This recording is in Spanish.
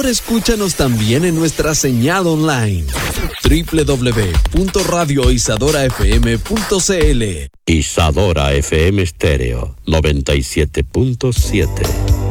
Ahora escúchanos también en nuestra señal online www.radioisadorafm.cl. Isadora FM Stereo 97.7.